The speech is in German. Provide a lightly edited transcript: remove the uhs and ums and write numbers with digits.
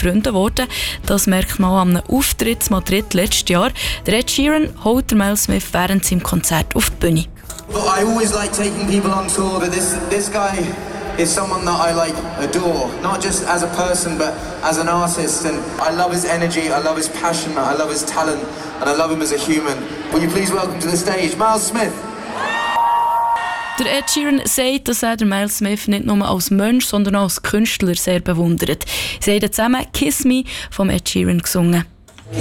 Freunde geworden. Das merkt man an einem Auftritt in Madrid letztes Jahr. Der Ed Sheeran holt Miles Smith während seinem Konzert auf die Bühne. Well, I always like taking people on tour, but this guy is someone that I adore, not just as a person but as an artist, and I love his energy, I love his passion, I love his talent, and I love him as a human. Will you please welcome to the stage Miles Smith? Der Ed Sheeran sagt, dass er Miles Smith nicht nur als Mensch, sondern auch als Künstler sehr bewundert. Sie haben zusammen «Kiss Me» vom Ed Sheeran gesungen.